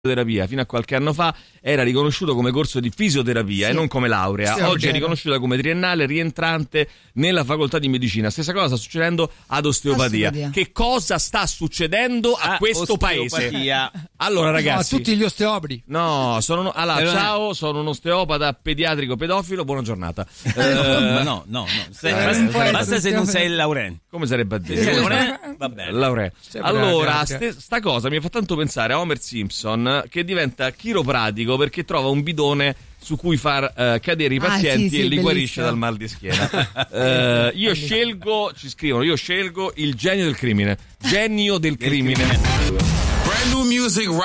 terapia fino a qualche anno fa era riconosciuto come corso di fisioterapia e non come laurea. Oggi è riconosciuta come triennale rientrante nella facoltà di medicina. Stessa cosa sta succedendo ad osteopatia. Che cosa sta succedendo a questo paese? Allora ragazzi, tutti gli osteopati. Ciao, sono un osteopata pediatrico pedofilo, buona giornata. No. Basta se non sei il Lauren. Come sarebbe a dire? Va bene. Lauren. Allora, sta cosa mi fa tanto pensare a Homer Simpson, che diventa chiropratico perché trova un bidone su cui far cadere i pazienti e li guarisce dal mal di schiena. Io scelgo il genio del crimine. Genio del crimine. Brand new music